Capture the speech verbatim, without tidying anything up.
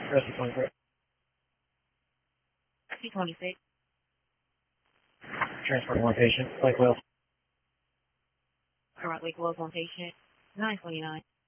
Rescue twenty-three. C twenty-six. Transport one patient. Lake Wells. All right, Lake Wells, one patient. nine twenty-nine.